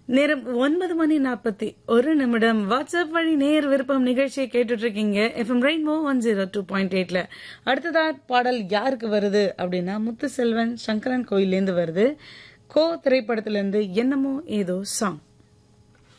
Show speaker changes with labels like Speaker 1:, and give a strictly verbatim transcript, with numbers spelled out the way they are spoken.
Speaker 1: நேரம் ஒன்பது மணி நாற்பத்தி ஒரு நிமிடம். வாட்ஸ்அப் வழி நேர் விருப்பம் நிகழ்ச்சியை கேட்டுட்டு இருக்கீங்க FM rainbow one zero two point எயிட்ல. அடுத்ததா பாடல் யாருக்கு வருது அப்படின்னா முத்துசெல்வன் சங்கரன் கோயிலேருந்து வருது. கோ திரைப்படத்திலிருந்து என்னமோ ஏதோ சாங்.